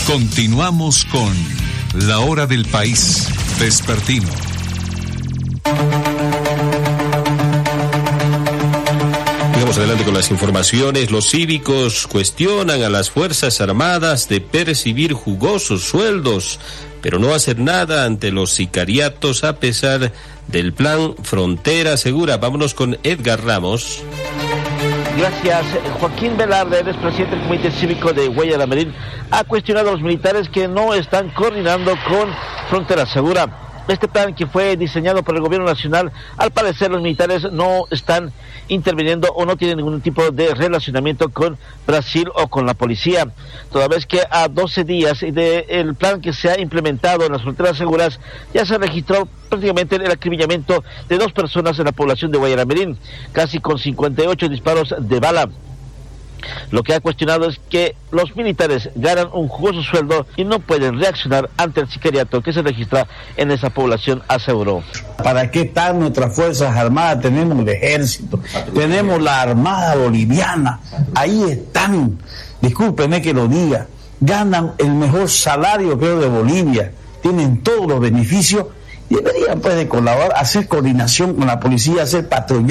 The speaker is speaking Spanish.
Continuamos con La Hora del País Vespertino. Vamos adelante con las informaciones. Los cívicos cuestionan a las Fuerzas Armadas de percibir jugosos sueldos, pero no hacer nada ante los sicariatos a pesar del plan Frontera Segura. Vámonos con Edgar Ramos. Gracias. Joaquín Velarde, el presidente del Comité Cívico de Guayaramerín, ha cuestionado a los militares que no están coordinando con Frontera Segura. Este plan, que fue diseñado por el gobierno nacional, al parecer los militares no están interviniendo o no tienen ningún tipo de relacionamiento con Brasil o con la policía, toda vez que a 12 días del plan que se ha implementado en las fronteras seguras ya se registró prácticamente el acribillamiento de 2 personas en la población de Guayaramerín, casi con 58 disparos de bala. Lo que ha cuestionado es que los militares ganan un jugoso sueldo y no pueden reaccionar ante el sicariato que se registra en esa población, aseguró. ¿Para qué están nuestras Fuerzas Armadas? Tenemos el ejército, tenemos la Armada Boliviana, ahí están, discúlpenme que lo diga, ganan el mejor salario, creo, de Bolivia, tienen todos los beneficios, y deberían pues de colaborar, hacer coordinación con la policía, hacer patrullaje.